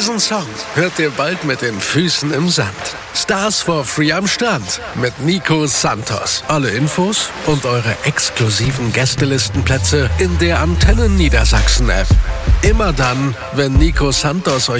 Diesen Song hört ihr bald mit den Füßen im Sand. Stars for Free am Strand mit Nico Santos. Alle Infos und eure exklusiven Gästelistenplätze in der Antennen Niedersachsen App. Immer dann, wenn Nico Santos euch